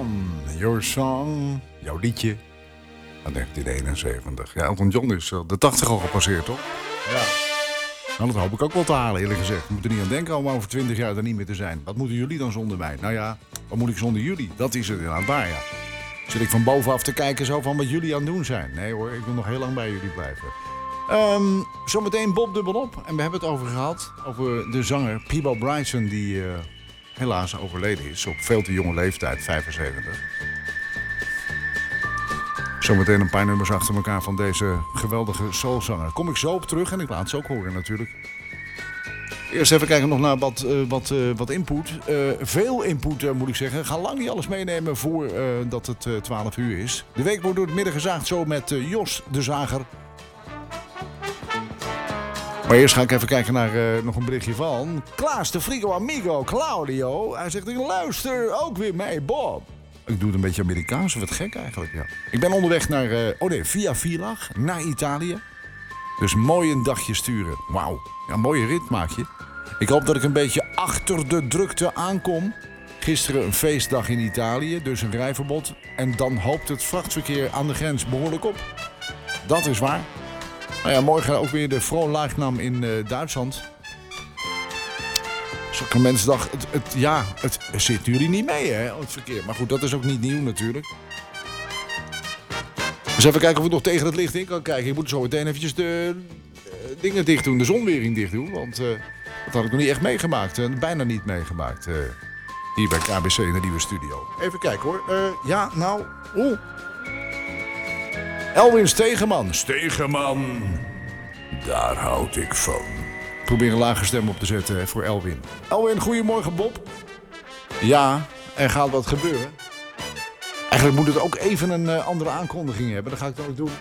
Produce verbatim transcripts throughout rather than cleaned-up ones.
John, Your Song, jouw liedje van negentien eenenzeventig. Ja, Elton John is de tachtig al gepasseerd, toch? Ja. Nou, dat hoop ik ook wel te halen, eerlijk gezegd. We moeten er niet aan denken om over twintig jaar er niet meer te zijn. Wat moeten jullie dan zonder mij? Nou ja, wat moet ik zonder jullie? Dat is het inderdaad waar, ja. Zit ik van bovenaf te kijken zo van wat jullie aan het doen zijn? Nee hoor, ik wil nog heel lang bij jullie blijven. Um, zometeen Bob dubbelop. En we hebben het over gehad. Over de zanger Peabo Bryson, die uh, helaas overleden is. Op veel te jonge leeftijd, vijfenzeventig. Zometeen een paar nummers achter elkaar van deze geweldige soulzanger. Kom ik zo op terug en ik laat ze ook horen natuurlijk. Eerst even kijken nog naar wat, uh, wat, uh, wat input. Uh, veel input uh, moet ik zeggen. Ga lang niet alles meenemen voordat uh, dat het uh, twaalf uur is. De week wordt door het midden gezaagd zo met uh, Jos de Zager. Maar eerst ga ik even kijken naar uh, nog een berichtje van Klaas de Frigo Amigo Claudio. Hij zegt, ik luister ook weer mee, Bob. Ik doe het een beetje Amerikaans, wat gek eigenlijk, ja. Ik ben onderweg naar, uh, oh nee, via Villach, naar Italië. Dus mooi een dagje sturen. Wauw, ja, mooie rit maak je. Ik hoop dat ik een beetje achter de drukte aankom. Gisteren een feestdag in Italië, dus een rijverbod. En dan hoopt het vrachtverkeer aan de grens behoorlijk op. Dat is waar. Nou ja, morgen ook weer de Frohnleichnam in uh, Duitsland. Sacramentsdag, het, het, ja, het zit jullie niet mee, hè, het verkeer. Maar goed, dat is ook niet nieuw natuurlijk. Dus even kijken of ik nog tegen het licht in kan kijken. Ik moet zo meteen eventjes de uh, dingen dicht doen, de zonwering dicht doen. Want uh, dat had ik nog niet echt meegemaakt. Uh, bijna niet meegemaakt. Uh, hier bij K B C in de nieuwe studio. Even kijken hoor. Uh, ja, nou, oeh. Elwin Stegeman. Stegeman. Daar houd ik van. Probeer een lage stem op te zetten voor Elwin. Elwin, goedemorgen Bob. Ja, er gaat wat gebeuren. Eigenlijk moet het ook even een uh, andere aankondiging hebben. Dat ga ik dan ook doen.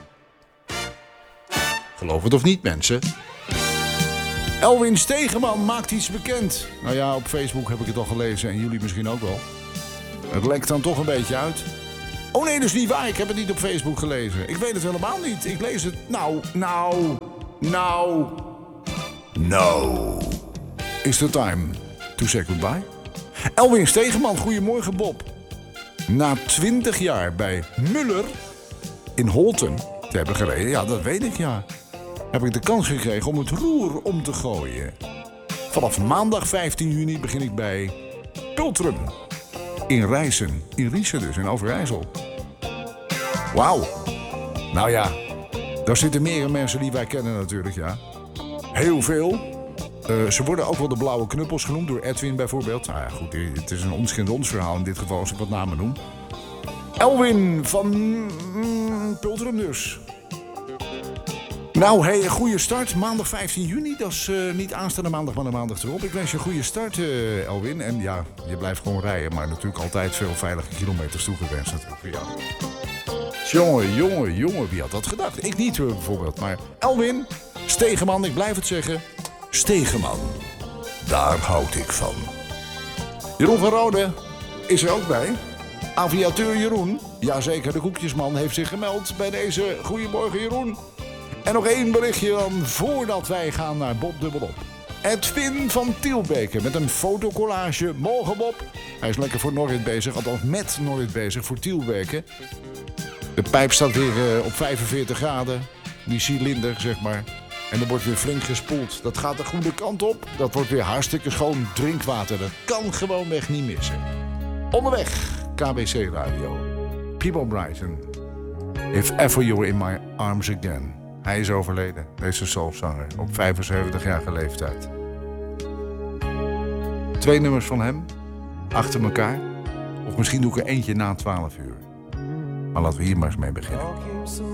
Geloof het of niet, mensen. Elwin Stegeman maakt iets bekend. Nou ja, op Facebook heb ik het al gelezen en jullie misschien ook wel. Het lekt dan toch een beetje uit. Oh nee, dat is niet waar. Ik heb het niet op Facebook gelezen. Ik weet het helemaal niet. Ik lees het. Nou, nou, nou. Nou. Is the time to say goodbye? Elwin Stegeman, goedemorgen Bob. Na twintig jaar bij Muller in Holten te hebben gereden, ja dat weet ik ja, heb ik de kans gekregen om het roer om te gooien. Vanaf maandag vijftien juni begin ik bij Pultrum in Rijssen, in Riesen dus, in Overijssel. Wauw. Nou ja, daar zitten meer mensen die wij kennen natuurlijk, ja. Heel veel. Uh, ze worden ook wel de blauwe knuppels genoemd door Edwin bijvoorbeeld. Nou ja, goed, het is een ons kind ons verhaal in dit geval als ik wat namen noem. Elwin van mm, Pultrum dus. Nou, hey, een goede start. Maandag vijftien juni, dat is uh, niet aanstaande maandag, maar de maandag erop. Ik wens je een goede start, uh, Elwin. En ja, je blijft gewoon rijden, maar natuurlijk altijd veel veilige kilometers toegewenst natuurlijk voor jou. Jongen, jongen, jongen, wie had dat gedacht? Ik niet uh, bijvoorbeeld, maar Elwin Stegeman, ik blijf het zeggen. Stegeman, daar houd ik van. Jeroen van Rode is er ook bij. Aviateur Jeroen, jazeker, de koekjesman heeft zich gemeld bij deze. Goedemorgen Jeroen. En nog één berichtje dan voordat wij gaan naar Bob dubbelop. Edwin van Tielbeke met een fotocollage. Morgen Bob. Hij is lekker voor Norrit bezig, althans met Norrit bezig voor Tielbeke. De pijp staat weer uh, op vijfenveertig graden. Die cilinder, zeg maar. En er wordt weer flink gespoeld. Dat gaat de goede kant op. Dat wordt weer hartstikke schoon drinkwater. Dat kan gewoonweg niet missen. Onderweg, K B C Radio. Peabo Bryson. If ever you were in my arms again. Hij is overleden, deze soulzanger. Op vijfenzeventigjarige leeftijd. Twee nummers van hem. Achter elkaar. Of misschien doe ik er eentje na twaalf uur. Maar laten we hier maar eens mee beginnen.